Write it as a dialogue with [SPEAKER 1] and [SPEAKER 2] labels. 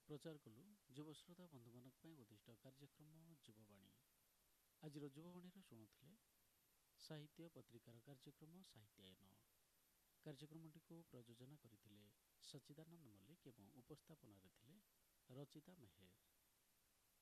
[SPEAKER 1] प्रचार कलु युव श्रोता बंधु मानक पई उद्दिष्ट कार्यक्रम युववाणी। आज युववाणी शुणुथिले साहित्य पत्रिकार कार्यक्रम साहित्यायन। कार्यक्रमटी को प्रयोजन करथिले सच्चिदानंद मल्लिक एवं उपस्थापन थिले रचिता मेहेर।